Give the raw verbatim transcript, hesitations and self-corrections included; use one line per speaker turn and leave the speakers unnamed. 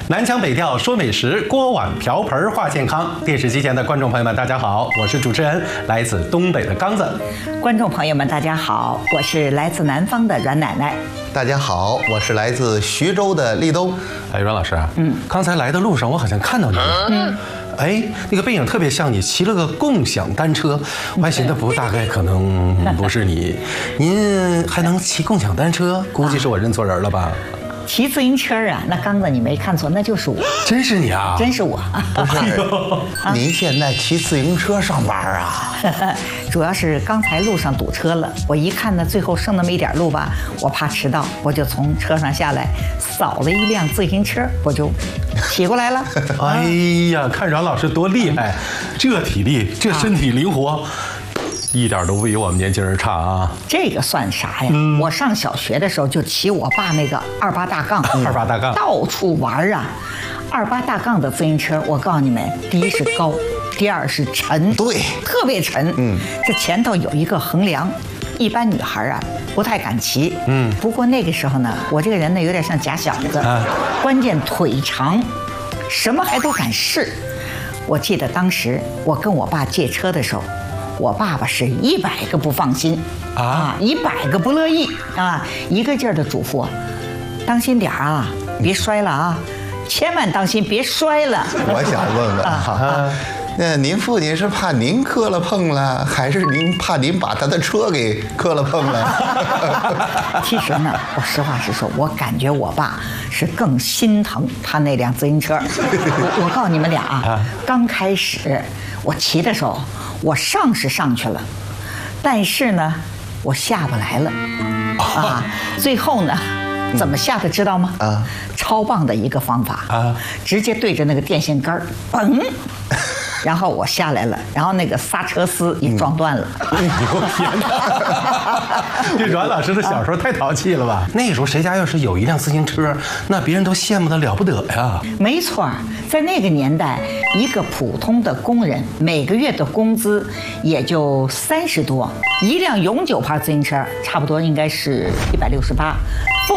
南腔北调说美食，锅碗瓢盆话健康。电视机前的观众朋友们，大家好，我是主持人，来自东北的刚子。
观众朋友们，大家好，我是来自南方的阮奶奶。
大家好，我是来自徐州的立冬。
哎，阮老师啊，嗯，刚才来的路上我好像看到你了，嗯。哎，那个背影特别像你，骑了个共享单车，我还寻思不，大概可能不是你。您还能骑共享单车？估计是我认错人了吧？
骑自行车啊，那刚子你没看错，那就是我。
真是你啊！
真是我。
不是，您现在骑自行车上班啊？
主要是刚才路上堵车了，我一看呢，最后剩那么一点路吧，我怕迟到，我就从车上下来，扫了一辆自行车，我就骑过来了。
哎呀，看阮老师多厉害，这体力，这身体灵活。一点都不比我们年轻人差啊！
这个算啥呀？嗯、我上小学的时候就骑我爸那个二八大杠，
二八大杠
到处玩啊。二八大杠的自行车，我告诉你们，第一是高，第二是沉，
对，
特别沉。嗯，这前头有一个横梁，一般女孩啊不太敢骑。嗯，不过那个时候呢，我这个人呢有点像假小子，啊、关键腿长，什么还都敢试。我记得当时我跟我爸借车的时候。我爸爸是一百个不放心啊，一百个不乐意啊，一个劲儿的嘱咐，当心点啊，别摔了啊，千万当心别摔了。
我想问问哈，那您父亲是怕您磕了碰了，还是您怕您把他的车给磕了碰了？
其实呢，我实话实说，我感觉我爸是更心疼他那辆自行车。我, 我告诉你们俩啊，刚开始我骑的时候。我上是上去了，但是呢，我下不来了，啊，最后呢，怎么下的知道吗？啊，超棒的一个方法啊，直接对着那个电线杆儿，嘣，然后我下来了，然后那个刹车丝也撞断了。
哎呦天哪！这阮老师的小时候太淘气了吧？那时候谁家要是有一辆自行车，那别人都羡慕的了不得呀。
没错，在那个年代，一个普通的工人每个月的工资也就三十多，一辆永久牌自行车差不多应该是一百六十八。